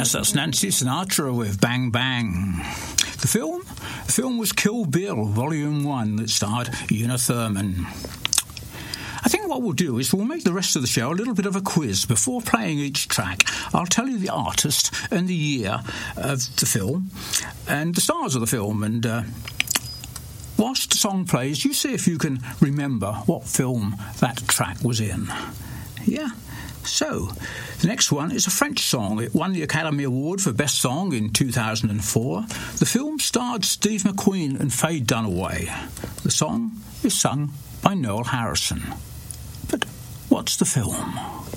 That's Nancy Sinatra with Bang Bang. The film was Kill Bill Volume 1 that starred Una Thurman. I think what we'll do is we'll make the rest of the show a little bit of a quiz. Before playing each track, I'll tell you the artist and the year of the film and the stars of the film. And whilst the song plays, you see if you can remember what film that track was in. Yeah? So, the next one is a French song. It won the Academy Award for Best Song in 2004. The film starred Steve McQueen and Faye Dunaway. The song is sung by Noel Harrison. But what's the film?